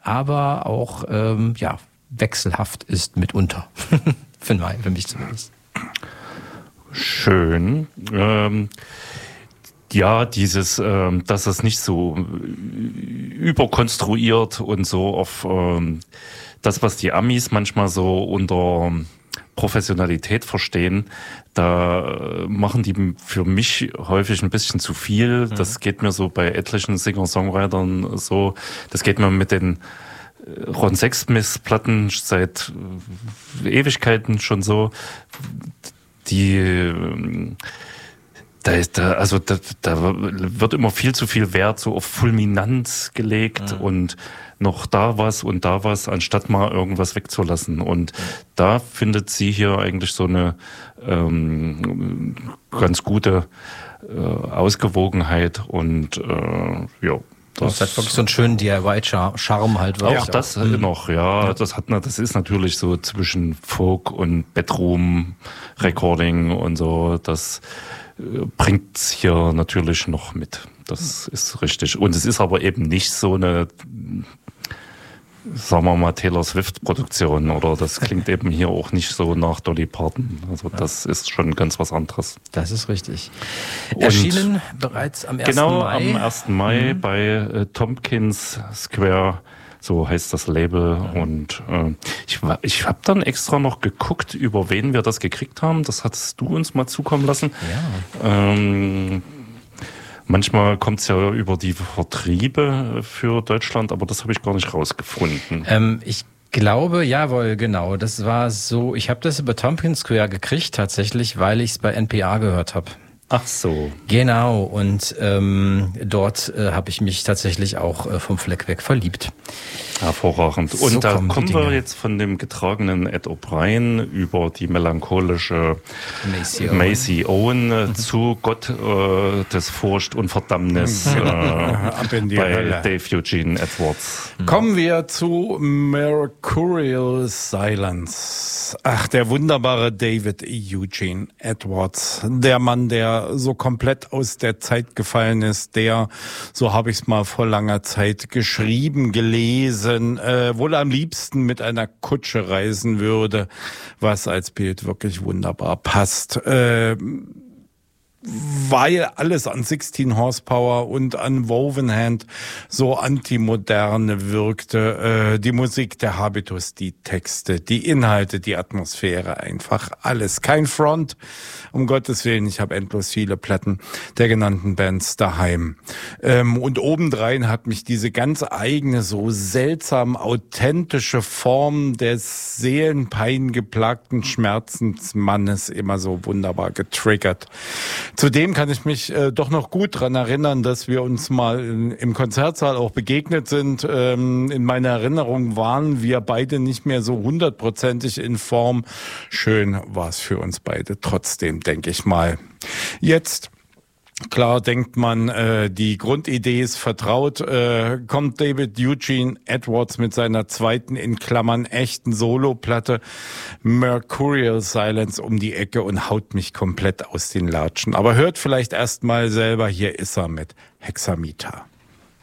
aber auch wechselhaft ist mitunter. Für mich zumindest. Schön. Dass es nicht so überkonstruiert und so auf das, was die Amis manchmal so unter Professionalität verstehen, da machen die für mich häufig ein bisschen zu viel. Das geht mir so bei etlichen Singer-Songwritern so. Das geht mir mit den Ron Sexsmith-Platten seit Ewigkeiten schon so. Da wird immer viel zu viel Wert so auf Fulminanz gelegt und noch da was, anstatt mal irgendwas wegzulassen. Und da findet sie hier eigentlich so eine ganz gute Ausgewogenheit und Das hat wirklich so einen schönen DIY-Charme halt. Auch das noch, das ist natürlich so zwischen Folk und Bedroom-Recording und so, das bringt's hier natürlich noch mit. Das ist richtig. Und es ist aber eben nicht so eine, sagen wir mal, Taylor Swift-Produktion, oder das klingt eben hier auch nicht so nach Dolly Parton. Also das ist schon ganz was anderes. Das ist richtig. Erschienen bereits am 1. Mai. Genau, am 1. Mai bei Tompkins Square. So heißt das Label. Und ich habe dann extra noch geguckt, über wen wir das gekriegt haben. Das hattest du uns mal zukommen lassen. Ja. Manchmal kommt es ja über die Vertriebe für Deutschland, aber das habe ich gar nicht rausgefunden. Ich glaube, jawohl, genau. Das war so, ich habe das über Tompkins Square gekriegt tatsächlich, weil ich es bei NPR gehört habe. Ach so. Genau, und dort habe ich mich tatsächlich auch vom Fleck weg verliebt. Hervorragend. Und so da kommen wir jetzt von dem getragenen Ed O'Brien über die melancholische Macy Owen zu Gott des Furcht und Verdammnis Ab in die bei Hölle. Dave Eugene Edwards. Kommen wir zu Mercurial Silence. Ach, der wunderbare David Eugene Edwards. Der Mann, der so komplett aus der Zeit gefallen ist, der, so habe ich es mal vor langer Zeit geschrieben, gelesen, wohl am liebsten mit einer Kutsche reisen würde, was als Bild wirklich wunderbar passt. Weil alles an 16 Horsepower und an Woven Hand so antimoderne wirkte. Die Musik, der Habitus, die Texte, die Inhalte, die Atmosphäre, einfach alles. Kein Front, um Gottes Willen, ich habe endlos viele Platten der genannten Bands daheim. Und obendrein hat mich diese ganz eigene, so seltsam authentische Form des seelenpeingeplagten Schmerzensmannes immer so wunderbar getriggert. Zudem kann ich mich doch noch gut dran erinnern, dass wir uns mal im Konzertsaal auch begegnet sind. In meiner Erinnerung waren wir beide nicht mehr so 100%ig in Form. Schön war es für uns beide trotzdem, denke ich mal. Jetzt, klar denkt man, die Grundidee ist vertraut, kommt David Eugene Edwards mit seiner zweiten, in Klammern echten Soloplatte Mercurial Silence um die Ecke und haut mich komplett aus den Latschen. Aber hört vielleicht erst mal selber, hier ist er mit Hexameter.